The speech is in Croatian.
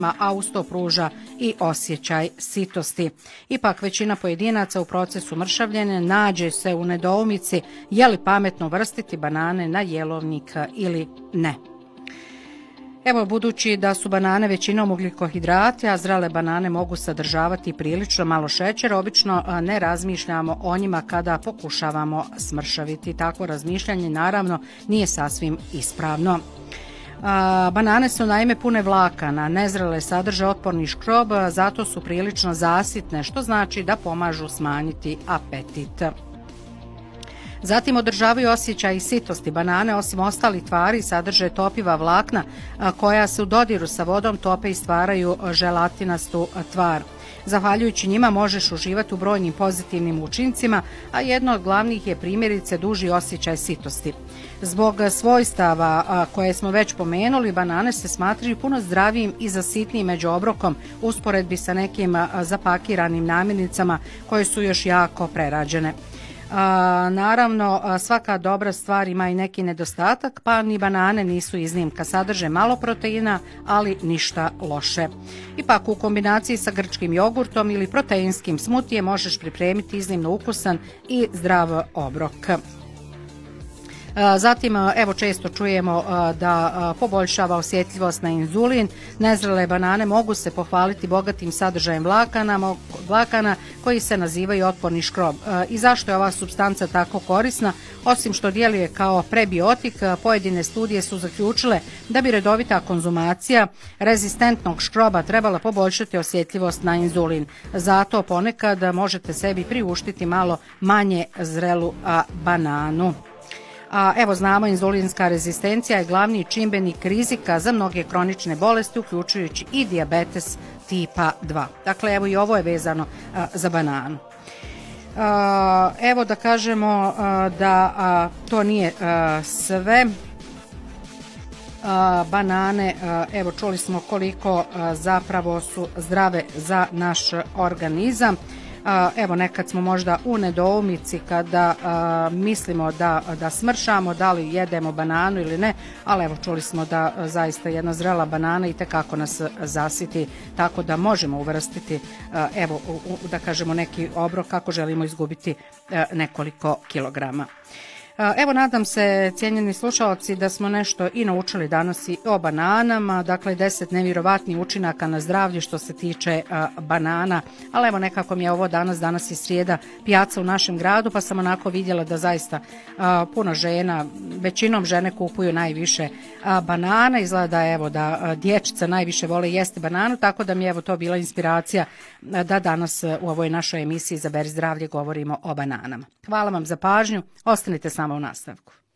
a uz to pruža i osjećaj sitosti. Ipak većina pojedinaca u procesu mršavljenja nađe se u nedoumici je li pametno vrstiti banane na jelovnik ili ne. Evo, budući da su banane većinom ugljikohidrati, a zrele banane mogu sadržavati prilično malo šećera, obično ne razmišljamo o njima kada pokušavamo smršaviti. Takvo razmišljanje naravno nije sasvim ispravno. Banane su naime pune vlakana, nezrele sadrže otporni škrob, zato su prilično zasitne, što znači da pomažu smanjiti apetit. Zatim održavaju osjećaj sitosti. Banane, osim ostalih tvari, sadrže topiva vlakna koja se u dodiru sa vodom tope i stvaraju želatinastu tvar. Zahvaljujući njima možeš uživati u brojnim pozitivnim učincima, a jedno od glavnih je primjerice duži osjećaj sitosti. Zbog svojstava koje smo već pomenuli, banane se smatraju puno zdravijim i zasitnijim među obrokom usporedbi sa nekim zapakiranim namirnicama koje su još jako prerađene. Naravno, svaka dobra stvar ima i neki nedostatak, pa ni banane nisu iznimka. Sadrže malo proteina, ali ništa loše. Ipak u kombinaciji sa grčkim jogurtom ili proteinskim smutijem možeš pripremiti iznimno ukusan i zdrav obrok. Zatim, evo, često čujemo da poboljšava osjetljivost na inzulin. Nezrele banane mogu se pohvaliti bogatim sadržajem vlakana koji se nazivaju otporni škrob. I zašto je ova supstanca tako korisna? Osim što djeluje kao prebiotik, pojedine studije su zaključile da bi redovita konzumacija rezistentnog škroba trebala poboljšati osjetljivost na inzulin. Zato ponekad možete sebi priuštiti malo manje zrelu bananu. Evo, znamo, inzulinska rezistencija je glavni čimbenik rizika za mnoge kronične bolesti, uključujući i dijabetes tipa 2. Dakle, evo i ovo je vezano za bananu. Evo da kažemo da to nije sve. Banane, evo čuli smo koliko zapravo su zdrave za naš organizam. Evo, nekad smo možda u nedoumici kada mislimo da smršamo, da li jedemo bananu ili ne, ali evo čuli smo da zaista jedna zrela banana i tekako nas zasiti, tako da možemo uvrstiti, evo, da kažemo neki obrok kako želimo izgubiti nekoliko kilograma. Evo, nadam se, cijenjeni slušalci, da smo nešto i naučili danas i o bananama, dakle 10 nevjerovatnih učinaka na zdravlje što se tiče banana, ali evo nekako mi je ovo danas je srijeda, pijaca u našem gradu, pa sam onako vidjela da zaista puno žena, većinom žene kupuju najviše banana, izgleda evo da dječica najviše vole jesti bananu, tako da mi je evo to bila inspiracija da danas u ovoj našoj emisiji Izaberi zdravlje govorimo o bananama. Hvala vam za pažnju, ostanite samo u nastavku.